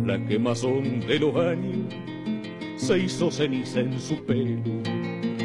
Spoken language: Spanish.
La quemazón de los años se hizo ceniza en su pelo.